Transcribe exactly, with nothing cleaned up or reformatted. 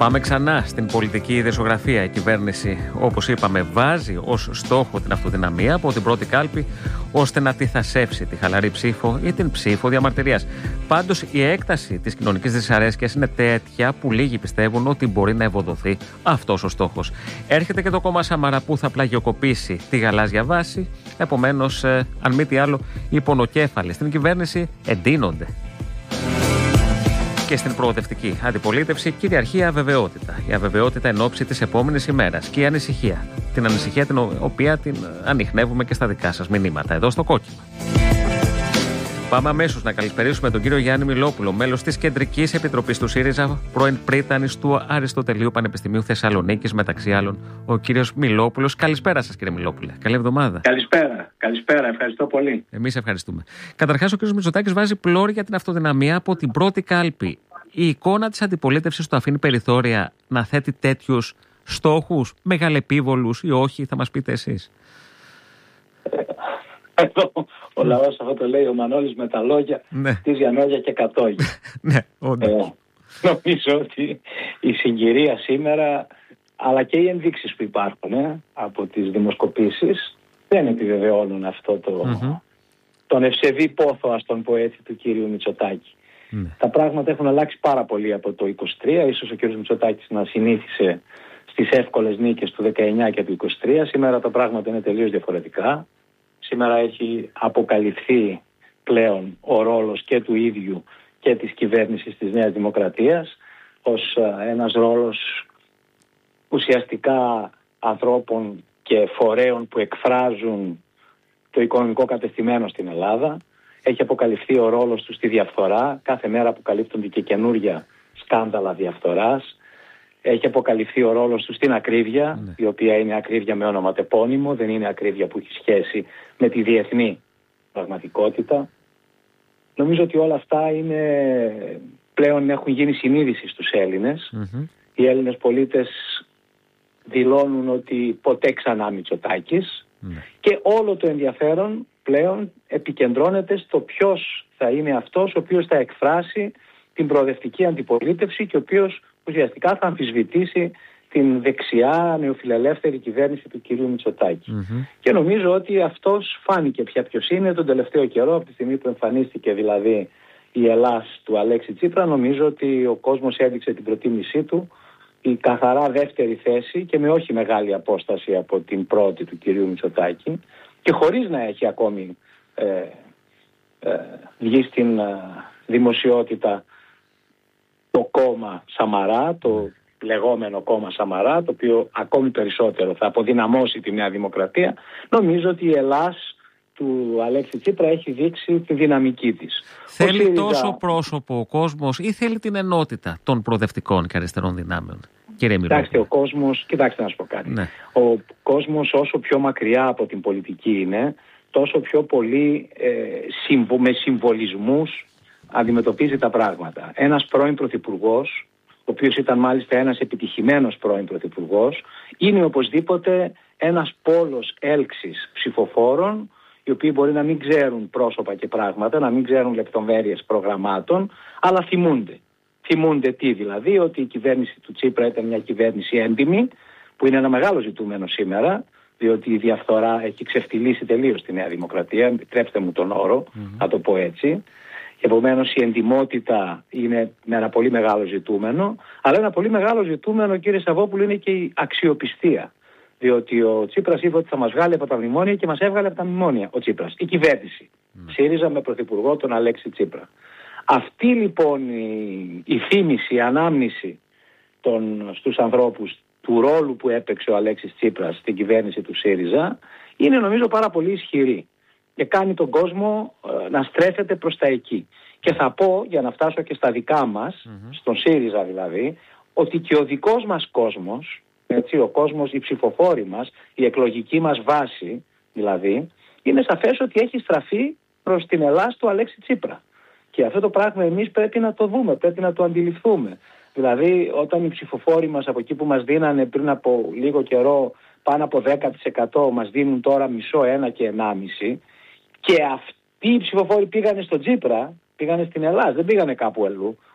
Πάμε ξανά στην πολιτική ειδησιογραφία. Η κυβέρνηση, όπως είπαμε, βάζει ως στόχο την αυτοδυναμία από την πρώτη κάλπη, ώστε να τη θασέψει τη χαλαρή ψήφο ή την ψήφο διαμαρτυρίας. Πάντως, η έκταση της κοινωνικής δυσαρέσκειας είναι τέτοια που λίγοι πιστεύουν ότι μπορεί να ευοδοθεί αυτός ο στόχος. Έρχεται και το κόμμα Σαμαρά που θα πλαγιοκοπήσει τη γαλάζια βάση. Επομένως, ε, αν μη τι άλλο, οι πονοκέφαλοι στην κυβέρνηση εντείνονται. Και στην προοδευτική αντιπολίτευση κυριαρχεί αβεβαιότητα. Η αβεβαιότητα εν ώψη της επόμενης ημέρας και η ανησυχία. Την ανησυχία την οποία την ανιχνεύουμε και στα δικά σας μηνύματα, εδώ στο κόκκινο. Πάμε αμέσως να καλησπερίσουμε τον κύριο Γιάννη Μιλόπουλο, μέλος της Κεντρικής Επιτροπής του ΣΥΡΙΖΑ, πρώην πρίτανης του Αριστοτελείου Πανεπιστημίου Θεσσαλονίκης, μεταξύ άλλων, ο κύριος Μιλόπουλος. Καλησπέρα σας, κύριε Μιλόπουλε. Καλή εβδομάδα. Καλησπέρα. Καλησπέρα. Ευχαριστώ πολύ. Εμείς ευχαριστούμε. Καταρχάς, ο κύριος Μητσοτάκης βάζει πλώρη για την αυτοδυναμία από την πρώτη κάλπη. Η εικόνα της αντιπολίτευσης του αφήνει περιθώρια να θέτει τέτοιους στόχους, μεγαλεπίβολους ή όχι, θα μας πείτε εσείς. Εδώ ο λαός αυτό το λέει ο Μανώλης με τα λόγια, ναι. της Γιαννόλια και κατόγια. ναι, όντως. Ε, νομίζω ότι η συγκυρία σήμερα, αλλά και οι ενδείξεις που υπάρχουν ε, από τις δημοσκοπήσεις, δεν επιβεβαιώνουν αυτό το, mm-hmm. τον ευσεβή πόθο, ας τον πω έτσι, του κύριου Μητσοτάκη. Mm. Τα πράγματα έχουν αλλάξει πάρα πολύ από το είκοσι τρία. Ίσως ο κύριος Μητσοτάκης να συνήθισε στις εύκολες νίκες του δεκαεννιά και του είκοσι τρία. Σήμερα τα πράγματα είναι τελείως διαφορετικά. Σήμερα έχει αποκαλυφθεί πλέον ο ρόλος και του ίδιου και της κυβέρνησης της Νέας Δημοκρατίας ως ένας ρόλος ουσιαστικά ανθρώπων και φορέων που εκφράζουν το οικονομικό κατεστημένο στην Ελλάδα. Έχει αποκαλυφθεί ο ρόλος του στη διαφθορά. Κάθε μέρα αποκαλύπτονται και καινούρια σκάνδαλα διαφθοράς. Έχει αποκαλυφθεί ο ρόλος του στην ακρίβεια, ναι. η οποία είναι ακρίβεια με ονοματεπώνυμο, δεν είναι ακρίβεια που έχει σχέση με τη διεθνή πραγματικότητα. Νομίζω ότι όλα αυτά είναι, πλέον έχουν γίνει συνείδηση στους Έλληνες. Mm-hmm. Οι Έλληνες πολίτες δηλώνουν ότι ποτέ ξανά Μητσοτάκης mm. και όλο το ενδιαφέρον πλέον επικεντρώνεται στο ποιος θα είναι αυτός ο οποίος θα εκφράσει την προοδευτική αντιπολίτευση και ο οποίος ουσιαστικά θα αμφισβητήσει την δεξιά νεοφιλελεύθερη κυβέρνηση του κυρίου Μητσοτάκη. Mm-hmm. Και νομίζω ότι αυτός φάνηκε πια ποιος είναι τον τελευταίο καιρό, από τη στιγμή που εμφανίστηκε δηλαδή η Ελλάς του Αλέξη Τσίπρα. Νομίζω ότι ο κόσμος έδειξε την προτίμησή του, η καθαρά δεύτερη θέση και με όχι μεγάλη απόσταση από την πρώτη του κυρίου Μητσοτάκη και χωρίς να έχει ακόμη ε, ε, βγει στην ε, δημοσιότητα το κόμμα Σαμαρά, το λεγόμενο κόμμα Σαμαρά, το οποίο ακόμη περισσότερο θα αποδυναμώσει τη Νέα Δημοκρατία. Νομίζω ότι η Ελλάς του Αλέξη Τσίπρα έχει δείξει τη δυναμική της. Θέλει ΣΥΡΙΖΑ... τόσο πρόσωπο ο κόσμος ή θέλει την ενότητα των προοδευτικών και αριστερών δυνάμεων? Κύριε Κοιτάξτε, ο κόσμος, κοιτάξτε να σου πω κάτι. Ναι. Ο κόσμος όσο πιο μακριά από την πολιτική είναι, τόσο πιο πολύ ε, συμβο, με συμβολισμούς αντιμετωπίζει τα πράγματα. Ένας πρώην πρωθυπουργός, ο οποίος ήταν μάλιστα ένας επιτυχημένος πρώην πρωθυπουργός, είναι οπωσδήποτε ένας πόλος έλξης ψηφοφόρων, οι οποίοι μπορεί να μην ξέρουν πρόσωπα και πράγματα, να μην ξέρουν λεπτομέρειες προγραμμάτων, αλλά θυμούνται. Θυμούνται τι δηλαδή? Ότι η κυβέρνηση του Τσίπρα ήταν μια κυβέρνηση έντιμη, που είναι ένα μεγάλο ζητούμενο σήμερα, διότι η διαφθορά έχει ξεφτυλίσει τελείως τη Νέα Δημοκρατία, επιτρέψτε μου τον όρο, mm-hmm. να το πω έτσι. Επομένως η εντιμότητα είναι με ένα πολύ μεγάλο ζητούμενο, αλλά ένα πολύ μεγάλο ζητούμενο, κύριε Σαββόπουλο, είναι και η αξιοπιστία. Διότι ο Τσίπρας είπε ότι θα μας βγάλει από τα μνημόνια και μας έβγαλε από τα μνημόνια ο Τσίπρας, η κυβέρνηση. Mm. ΣΥΡΙΖΑ με πρωθυπουργό τον Αλέξη Τσίπρα. Αυτή λοιπόν η, η θύμηση, η ανάμνηση των, στους ανθρώπους του ρόλου που έπαιξε ο Αλέξης Τσίπρας στην κυβέρνηση του ΣΥΡΙΖΑ είναι νομίζω πάρα πολύ ισχυρή και κάνει τον κόσμο ε, να στρέφεται προς τα εκεί. Και θα πω, για να φτάσω και στα δικά μας, mm-hmm. στον ΣΥΡΙΖΑ δηλαδή, ότι και ο δικός μας κόσμος, έτσι, ο κόσμος, οι ψηφοφόροι μας, η εκλογική μας βάση δηλαδή, είναι σαφές ότι έχει στραφεί προς την Ελλάς του Αλέξη Τσίπρα. Και αυτό το πράγμα εμείς πρέπει να το δούμε, πρέπει να το αντιληφθούμε. Δηλαδή όταν οι ψηφοφόροι μας από εκεί που μας δίνανε πριν από λίγο καιρό πάνω από δέκα τοις εκατό μας δίνουν τώρα μισό, ένα και ενάμιση, και αυτοί οι ψηφοφόροι πήγανε στον Τσίπρα, πήγανε στην Ελλάδα, δεν πήγανε κάπου αλλού.